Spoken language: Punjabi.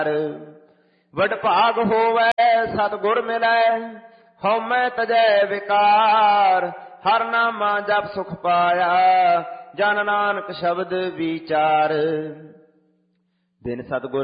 ਵਡ ਭਾਗ ਹੋਵੈ ਸਤਿਗੁਰ ਮਿਲੈ, ਹਉਮੈ ਤਜੈ ਵਿਕਾਰ। ਹਰ ਨਾਮਾ ਜਪ ਸੁਖ ਪਾਇਆ, ਜਨ ਨਾਨਕ ਸ਼ਬਦ ਵਿਚਾਰ। ਬਿਨ ਸਤਿਗੁਰ